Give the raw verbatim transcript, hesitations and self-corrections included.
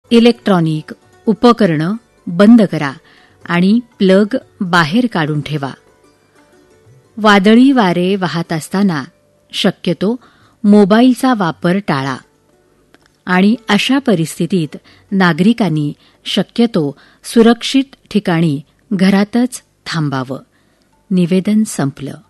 Electronic उपकरणं बंद करा आणि प्लग बाहेर काढून ठेवा. वादळी वारे वाहत असताना शक्यतो मोबाईलचा वापर टाळा आणि अशा परिस्थितीत नागरिकांनी शक्यतो सुरक्षित ठिकाणी घरातच थांबावं. निवेदन संपलं.